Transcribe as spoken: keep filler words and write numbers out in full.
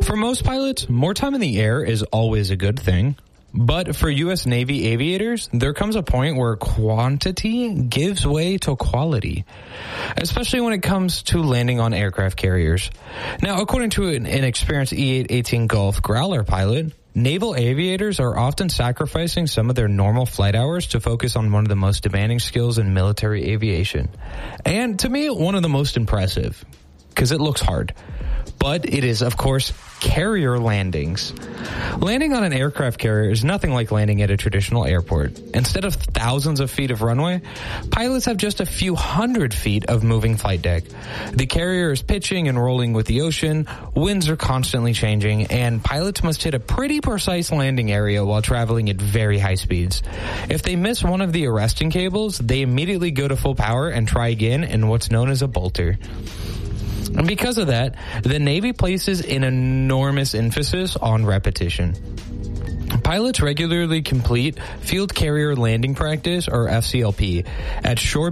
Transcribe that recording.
For most pilots, more time in the air is always a good thing. But for U S Navy aviators, there comes a point where quantity gives way to quality, especially when it comes to landing on aircraft carriers. Now, according to an, an experienced E eight eighteen Gulf Growler pilot, naval aviators are often sacrificing some of their normal flight hours to focus on one of the most demanding skills in military aviation. And to me, one of the most impressive, because it looks hard. But it is, of course, carrier landings. Landing on an aircraft carrier is nothing like landing at a traditional airport. Instead of thousands of feet of runway, pilots have just a few hundred feet of moving flight deck. The carrier is pitching and rolling with the ocean, winds are constantly changing, and pilots must hit a pretty precise landing area while traveling at very high speeds. If they miss one of the arresting cables, they immediately go to full power and try again in what's known as a bolter. And because of that, the Navy places an enormous emphasis on repetition. Pilots regularly complete Field Carrier Landing Practice, or F C L P, at shore